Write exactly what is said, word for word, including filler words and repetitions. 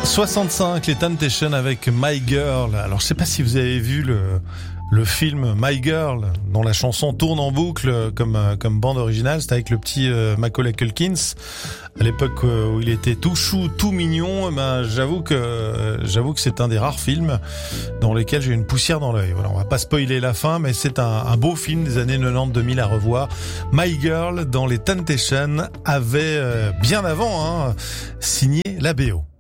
soixante-cinq, les Temptations avec My Girl. Alors je sais pas si vous avez vu le le film My Girl, dont la chanson tourne en boucle comme comme bande originale. C'était avec le petit euh, Macaulay Culkin à l'époque où il était tout chou, tout mignon. Ben j'avoue que j'avoue que c'est un des rares films dans lesquels j'ai une poussière dans l'œil. Voilà, on va pas spoiler la fin, mais c'est un, un beau film des années quatre-vingt-dix deux mille à revoir. My Girl dans les Temptations avait euh, bien avant hein, signé la B O.